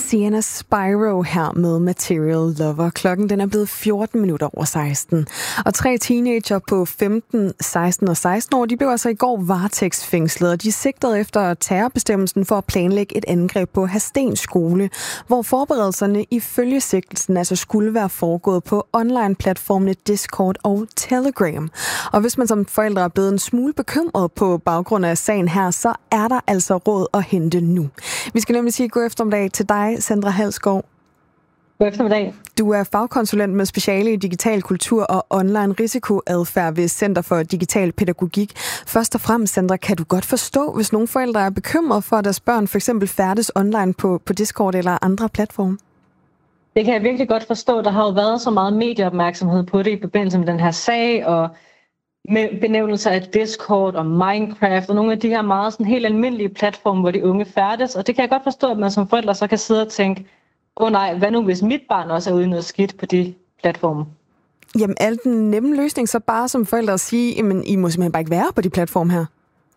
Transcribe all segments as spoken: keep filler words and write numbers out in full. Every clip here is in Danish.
Sienna Spyro her med Material Lover. Klokken den er blevet fjorten minutter over seksten. Og tre teenager på femten, seksten og seksten år, de blev altså i går varetægtsfængslet, og de sigtede efter terrorbestemmelsen for at planlægge et angreb på Hadsten skole, hvor forberedelserne ifølge sigtelsen altså skulle være foregået på online-platformene Discord og Telegram. Og hvis man som forældre er blevet en smule bekymret på baggrund af sagen her, så er der altså råd at hente nu. Vi skal nemlig sige god eftermiddag til dig, Sandra Halsgaard. God eftermiddag. Du er fagkonsulent med speciale i digital kultur og online risikoadfærd ved Center for Digital Pædagogik. Først og fremmest, Sandra, kan du godt forstå, hvis nogle forældre er bekymrede for, at deres børn for eksempel færdes online på, på Discord eller andre platforme? Det kan jeg virkelig godt forstå. Der har jo været så meget medieopmærksomhed på det i forbindelse med den her sag, og med benævnelser af Discord og Minecraft og nogle af de her meget sådan helt almindelige platforme, hvor de unge færdes. Og det kan jeg godt forstå, at man som forældre så kan sidde og tænke, åh oh, nej, hvad nu hvis mit barn også er ude i noget skidt på de platforme? Jamen er den nemme løsning så bare som forældre at sige, jamen I må simpelthen bare ikke være på de platforme her?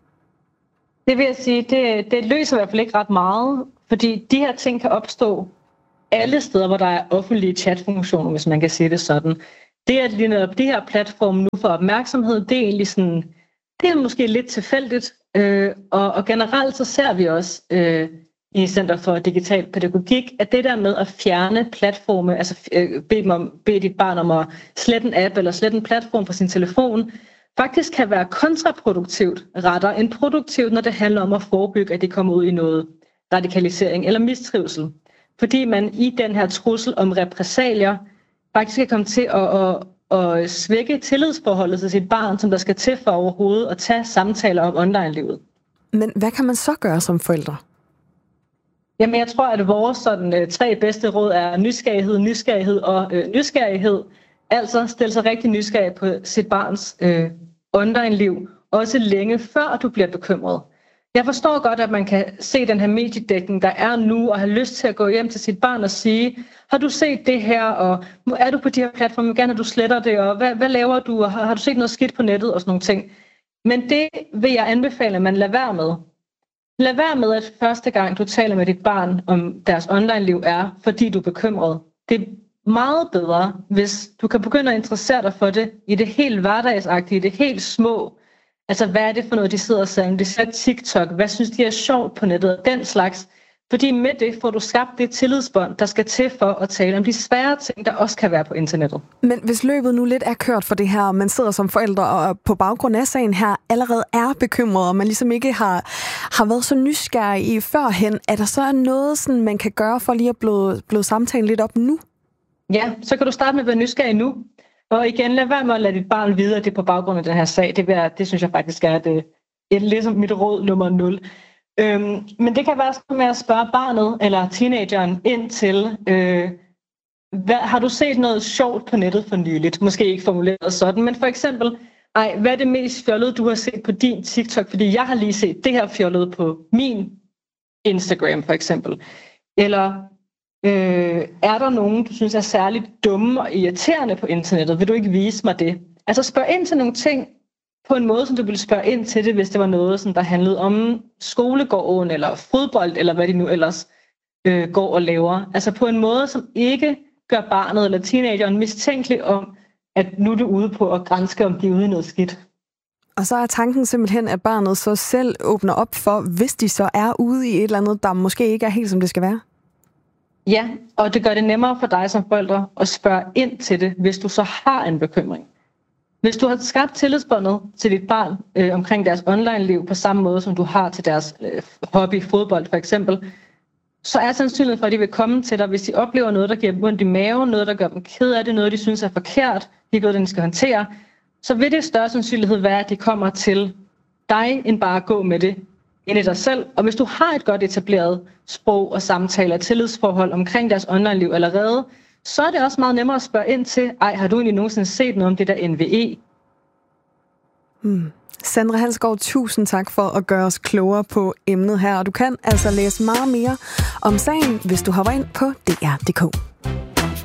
Det vil jeg sige, det, det løser i hvert fald ikke ret meget, fordi de her ting kan opstå alle steder, hvor der er offentlige chatfunktioner, hvis man kan sige det sådan. Det, at lige netop de her platforme nu får opmærksomhed, det er egentlig sådan, det er måske lidt tilfældigt, øh, og, og generelt så ser vi også øh, i Center for Digital Pædagogik, at det der med at fjerne platforme, altså øh, bede, om, bede dit barn om at slette en app eller slette en platform fra sin telefon, faktisk kan være kontraproduktivt rettere end produktivt, når det handler om at forebygge, at de kommer ud i noget radikalisering eller mistrivsel. Fordi man i den her trussel om repressalier faktisk kan komme til at, at, at svække tillidsforholdet til sit barn, som der skal til for overhovedet at tage samtaler om online-livet. Men hvad kan man så gøre som forældre? Jamen jeg tror, at vores sådan, tre bedste råd er nysgerrighed, nysgerrighed og øh, nysgerrighed. Altså stille sig rigtig nysgerrig på sit barns øh, online-liv, også længe før du bliver bekymret. Jeg forstår godt, at man kan se den her mediedækning, der er nu, og have lyst til at gå hjem til sit barn og sige, har du set det her, og er du på de her platforme, gerne at du sletter det, og hvad, hvad laver du, og har, har du set noget skidt på nettet, og sådan nogle ting. Men det vil jeg anbefale, at man lader være med. Lad være med, at første gang du taler med dit barn om deres online-liv er, fordi du er bekymret. Det er meget bedre, hvis du kan begynde at interessere dig for det i det helt hverdagsagtige, i det helt små. Altså, hvad er det for noget, de sidder og siger? De ser TikTok. Hvad synes de er sjovt på nettet? Den slags. Fordi med det får du skabt det tillidsbånd, der skal til for at tale om de svære ting, der også kan være på internettet. Men hvis løbet nu lidt er kørt for det her, og man sidder som forældre og på baggrund af sagen her allerede er bekymret, og man ligesom ikke har, har været så nysgerrig i førhen, er der så noget, sådan, man kan gøre for lige at bløde, bløde samtalen lidt op nu? Ja, så kan du starte med at være nysgerrig nu. Og igen, lad være med at lade dit barn vide, at det er på baggrund af den her sag. Det, være, det synes jeg faktisk er det, et, ligesom mit råd nummer nul. Øhm, men det kan være sådan med at spørge barnet eller teenageren ind til, øh, hvad, har du set noget sjovt på nettet for nyligt? Måske ikke formuleret sådan, men for eksempel, ej, hvad er det mest fjollede, du har set på din TikTok? Fordi jeg har lige set det her fjollede på min Instagram for eksempel. Eller øh, er der nogen, du synes er særligt dumme og irriterende på internettet? Vil du ikke vise mig det? Altså spørg ind til nogle ting, på en måde, som du ville spørge ind til det, hvis det var noget, som der handlede om skolegården, eller fodbold, eller hvad de nu ellers øh, går og laver. Altså på en måde, som ikke gør barnet eller teenageren mistænkelig om, at nu er du ude på at granske, om de er ude i noget skidt. Og så er tanken simpelthen, at barnet så selv åbner op for, hvis de så er ude i et eller andet, der måske ikke er helt, som det skal være. Ja, og det gør det nemmere for dig som forældre at spørge ind til det, hvis du så har en bekymring. Hvis du har skabt tillidsbåndet til dit barn øh, omkring deres online-liv på samme måde, som du har til deres øh, hobby, fodbold for eksempel, så er sandsynligheden for, at de vil komme til dig, hvis de oplever noget, der giver dem ondt i maven, noget, der gør dem ked af det, noget, de synes er forkert, de ved, den skal håndtere, så vil det større sandsynlighed være, at de kommer til dig, end bare at gå med det ind i dig selv. Og hvis du har et godt etableret sprog og samtaler og tillidsforhold omkring deres online-liv allerede, så er det også meget nemmere at spørge ind til, ej, har du egentlig nogensinde set noget om det der N V E? Hmm. Sandra Halsgaard, tusind tak for at gøre os klogere på emnet her. Og du kan altså læse meget mere om sagen, hvis du hopper ind på D R punktum d k.